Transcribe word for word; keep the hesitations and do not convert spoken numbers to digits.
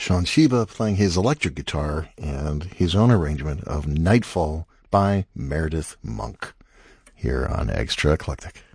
Sean Sheba playing his electric guitar and his own arrangement of Nightfall by Meredith Monk here on Extra Eclectic.